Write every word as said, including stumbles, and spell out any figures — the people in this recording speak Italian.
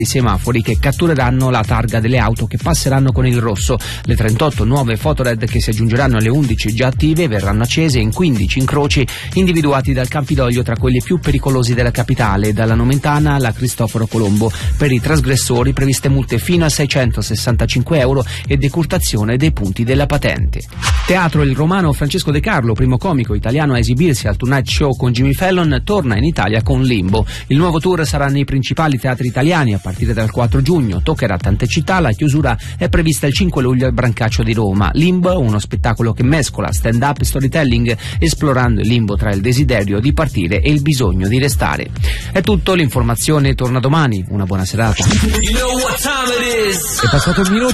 i semafori che cattureranno la targa delle auto che passeranno con il rosso. Le trentotto nuove fotored che si aggiungeranno alle undici già attive verranno accese in quindici incroci individuati dal Campidoglio tra quelli più pericolosi della capitale, dalla Nomentana alla Cristoforo Colombo. Per i trasgressori previste multe fino a seicentosessantacinque euro e decurtazione dei punti della patente. Teatro: il romano Francesco De Carlo, primo comico italiano a esibirsi al Tonight Show con Jimmy Fallon, torna in Italia con Limbo. Il nuovo tour sarà nei principali teatri italiani a partire dal quattro giugno, toccherà tante città, la chiusura è prevista il cinque luglio al Brancaccio di Roma. Limbo, uno spettacolo che mescola stand-up e storytelling, esplorando il limbo tra il desiderio di partire e il bisogno di restare. È tutto, l'informazione torna domani, una buona serata. È passato un minuto.